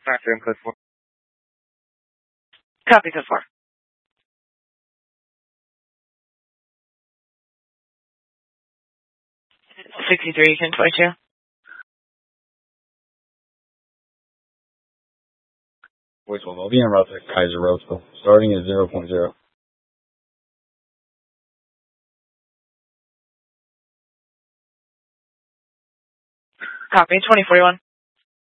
Factory code 4. Copy, code 4. $63, 1022. Voice 1, I'll be en route to Kaiser Roseville, starting at 0.0. Copy, 2041.